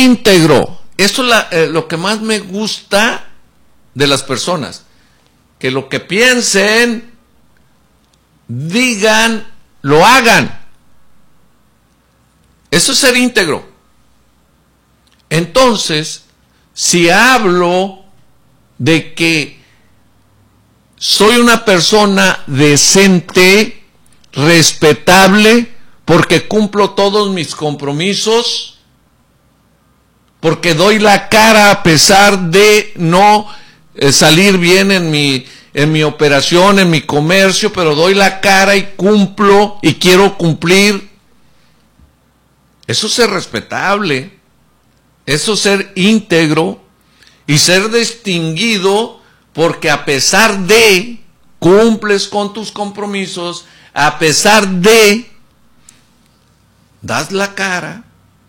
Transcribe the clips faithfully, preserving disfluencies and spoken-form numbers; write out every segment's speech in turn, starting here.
íntegro. Esto es la, eh, lo que más me gusta de las personas. Que lo que piensen, digan, lo hagan. Eso es ser íntegro. Entonces, si hablo de que soy una persona decente, respetable, porque cumplo todos mis compromisos, porque doy la cara a pesar de no eh, salir bien en mi, en mi operación, en mi comercio, pero doy la cara y cumplo y quiero cumplir. Eso es ser respetable, eso es ser íntegro y ser distinguido, porque a pesar de cumples con tus compromisos, a pesar de das la cara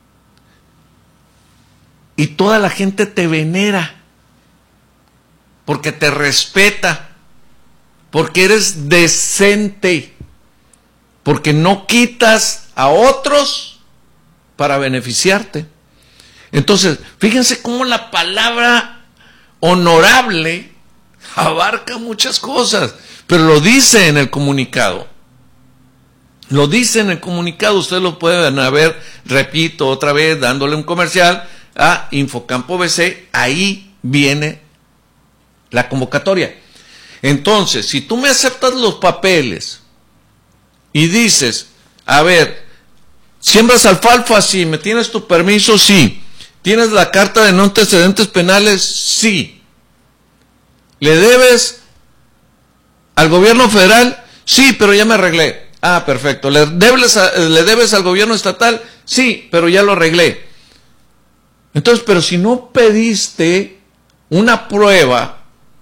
y toda la gente te venera, porque te respeta, porque eres decente, porque no quitas a otros para beneficiarte. Entonces, fíjense cómo la palabra honorable abarca muchas cosas, pero lo dice en el comunicado. Lo dice en el comunicado, ustedes lo pueden ver, repito otra vez, dándole un comercial a Infocampo B C, ahí viene la convocatoria. Entonces, si tú me aceptas los papeles y dices, a ver, siembras alfalfa, sí, me tienes tu permiso, sí, tienes la carta de no antecedentes penales, sí, le debes al gobierno federal, sí, pero ya me arreglé. Ah, perfecto. ¿Le debes, a, ¿Le debes al gobierno estatal? Sí, pero ya lo arreglé. Entonces, pero si no pediste una prueba,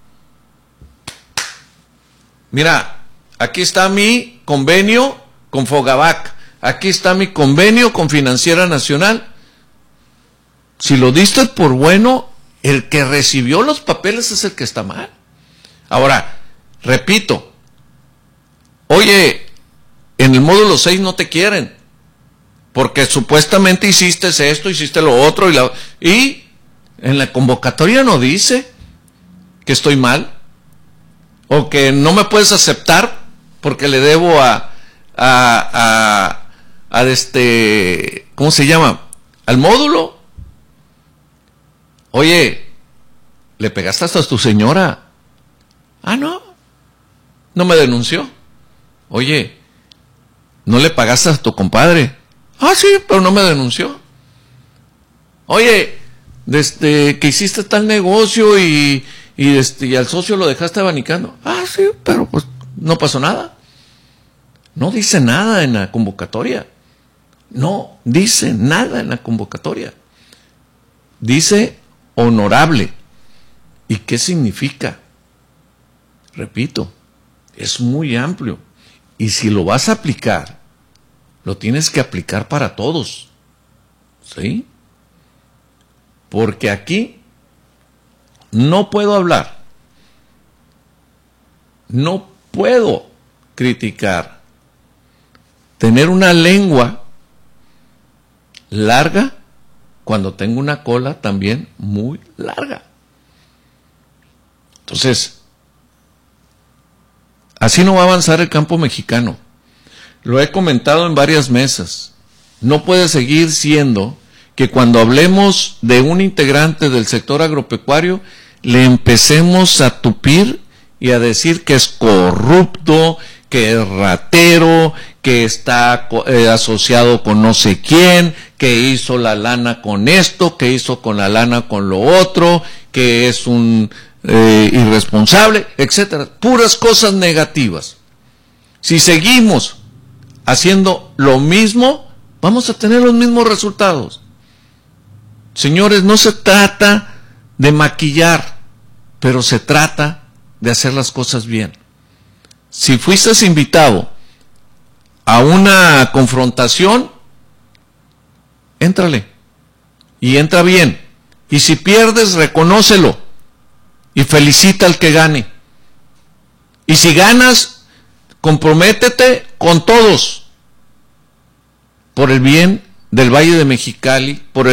mira, aquí está mi convenio con Fogavac, aquí está mi convenio con Financiera Nacional. Si lo diste por bueno, el que recibió los papeles es el que está mal. Ahora, repito, oye, en el módulo seis no te quieren, porque supuestamente hiciste esto, hiciste lo otro, y, la, y en la convocatoria no dice que estoy mal, o que no me puedes aceptar porque le debo a, a, a, a este, ¿cómo se llama? Al módulo. Oye, le pegaste hasta a tu señora. Ah, no, no me denunció. Oye, no le pagaste a tu compadre. Ah, sí, pero no me denunció. Oye, desde que hiciste tal negocio y, y, este, y al socio lo dejaste abanicando. Ah, sí, pero pues no pasó nada. No dice nada en la convocatoria. No dice nada en la convocatoria. Dice honorable. ¿Y qué significa? Repito, es muy amplio. Y si lo vas a aplicar, lo tienes que aplicar para todos. ¿Sí? Porque aquí no puedo hablar, no puedo criticar, tener una lengua larga cuando tengo una cola también muy larga. Entonces, así no va a avanzar el campo mexicano. Lo he comentado en varias mesas. No puede seguir siendo que cuando hablemos de un integrante del sector agropecuario, le empecemos a tupir y a decir que es corrupto, que es ratero, que está eh, asociado con no sé quién, que hizo la lana con esto, que hizo con la lana con lo otro, que es un eh, irresponsable, etcétera. Puras cosas negativas. Si seguimos haciendo lo mismo, vamos a tener los mismos resultados. Señores, no se trata de maquillar, pero se trata de hacer las cosas bien. Si fuiste invitado a una confrontación, éntrale y entra bien. Y si pierdes, reconócelo y felicita al que gane. Y si ganas, comprométete con todos por el bien del Valle de Mexicali, por el